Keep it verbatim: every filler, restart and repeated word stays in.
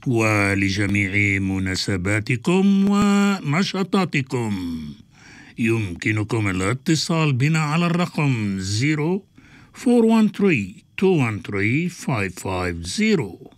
ولجميع مناسباتكم ونشاطاتكم يمكنكم الاتصال بنا على الرقم صفر أربعة واحد ثلاثة اثنين واحد ثلاثة خمسة خمسة صفر.